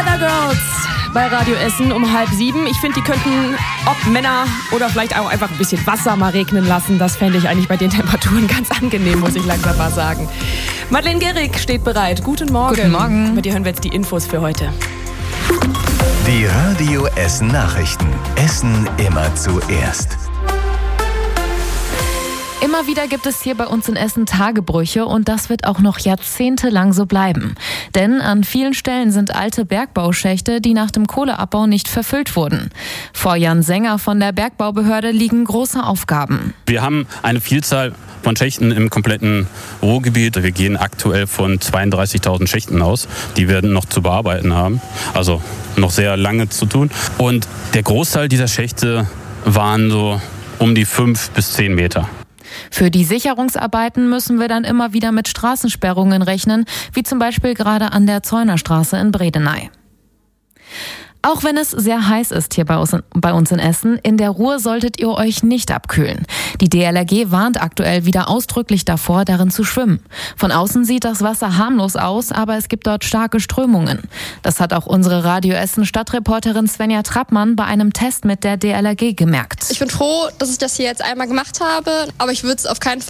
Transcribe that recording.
Weather Girls bei Radio Essen um 6:30. Ich finde, die könnten, ob Männer oder vielleicht auch einfach ein bisschen Wasser mal regnen lassen. Das fände ich eigentlich bei den Temperaturen ganz angenehm, muss ich langsam mal sagen. Madeleine Gehrig steht bereit. Guten Morgen. Guten Morgen. Mit dir hören wir jetzt die Infos für heute. Die Radio Essen Nachrichten. Essen immer zuerst. Immer wieder gibt es hier bei uns in Essen Tagebrüche und das wird auch noch jahrzehntelang so bleiben. Denn an vielen Stellen sind alte Bergbauschächte, die nach dem Kohleabbau nicht verfüllt wurden. Vor Jan Sänger von der Bergbaubehörde liegen große Aufgaben. Wir haben eine Vielzahl von Schächten im kompletten Ruhrgebiet. Wir gehen aktuell von 32.000 Schächten aus. Die werden noch zu bearbeiten haben, also noch sehr lange zu tun. Und der Großteil dieser Schächte waren so um die 5 bis 10 Meter. Für die Sicherungsarbeiten müssen wir dann immer wieder mit Straßensperrungen rechnen, wie zum Beispiel gerade an der Zeunerstraße in Bredeney. Auch wenn es sehr heiß ist hier bei uns in Essen, in der Ruhr solltet ihr euch nicht abkühlen. Die DLRG warnt aktuell wieder ausdrücklich davor, darin zu schwimmen. Von außen sieht das Wasser harmlos aus, aber es gibt dort starke Strömungen. Das hat auch unsere Radio Essen Stadtreporterin Svenja Trappmann bei einem Test mit der DLRG gemerkt. Ich bin froh, dass ich das hier jetzt einmal gemacht habe, aber ich würde es auf keinen Fall